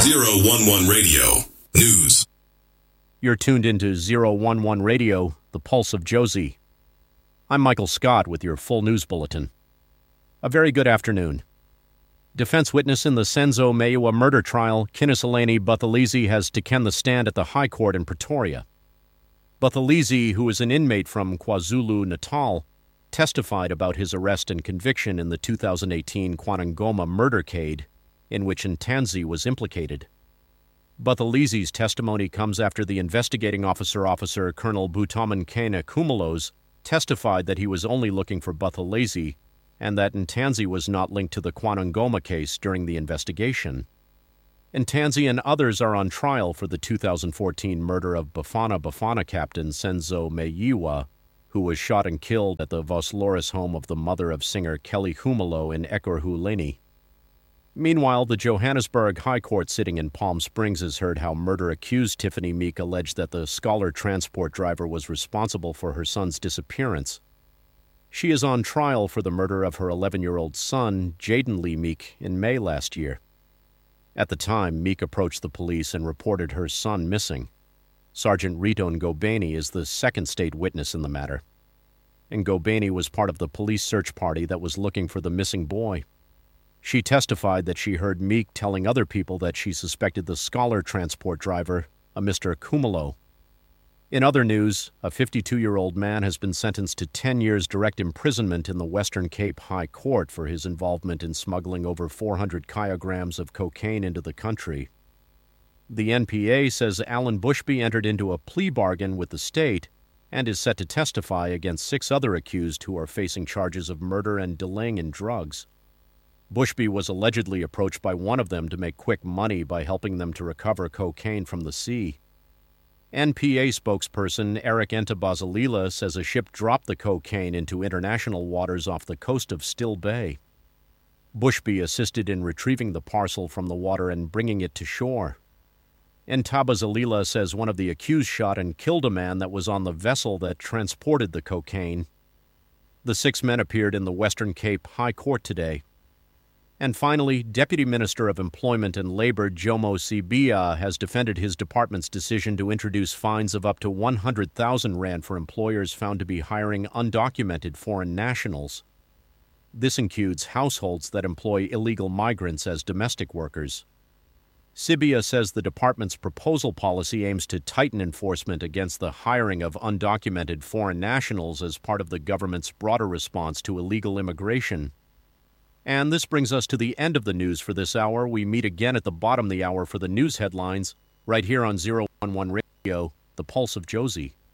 011 Radio News. You're tuned into 011 Radio, the Pulse of Josie. I'm Michael Scott with your full news bulletin. A very good afternoon. Defense witness in the Senzo Meyiwa murder trial, Kiniseleni Buthelezi, has taken the stand at the High Court in Pretoria. Buthelezi, who is an inmate from KwaZulu-Natal, testified about his arrest and conviction in the 2018 KwaNongoma murdercade, in which Ntanzi was implicated. Buthelezi's testimony comes after the investigating officer Colonel Butamankena Kumulos testified that he was only looking for Buthelezi and that Ntanzi was not linked to the KwaNongoma case during the investigation. Ntanzi and others are on trial for the 2014 murder of Bafana captain Senzo Meyiwa, who was shot and killed at the Vosloorus home of the mother of singer Kelly Khumalo in Ekurhuleni. Meanwhile, the Johannesburg High Court sitting in Palm Springs has heard how murder-accused Tiffany Meek alleged that the Scholar transport driver was responsible for her son's disappearance. She is on trial for the murder of her 11-year-old son, Jaden Lee Meek, in May last year. At the time, Meek approached the police and reported her son missing. Sergeant Rito Ngobeni is the second state witness in the matter. Ngobeni was part of the police search party that was looking for the missing boy. She testified that she heard Meek telling other people that she suspected the Scholar transport driver, a Mr. Khumalo. In other news, a 52-year-old man has been sentenced to 10 years direct imprisonment in the Western Cape High Court for his involvement in smuggling over 400 kilograms of cocaine into the country. The NPA says Alan Bushby entered into a plea bargain with the state and is set to testify against 6 other accused who are facing charges of murder and dealing in drugs. Bushby was allegedly approached by one of them to make quick money by helping them to recover cocaine from the sea. NPA spokesperson Eric Ntabazalila says a ship dropped the cocaine into international waters off the coast of Still Bay. Bushby assisted in retrieving the parcel from the water and bringing it to shore. Ntabazalila says one of the accused shot and killed a man that was on the vessel that transported the cocaine. The 6 men appeared in the Western Cape High Court today. And finally, Deputy Minister of Employment and Labor Jomo Sibiya has defended his department's decision to introduce fines of up to 100,000 rand for employers found to be hiring undocumented foreign nationals. This includes households that employ illegal migrants as domestic workers. Sibiya says the department's proposal policy aims to tighten enforcement against the hiring of undocumented foreign nationals as part of the government's broader response to illegal immigration. And this brings us to the end of the news for this hour. We meet again at the bottom of the hour for the news headlines, right here on 011 Radio, the Pulse of Josie.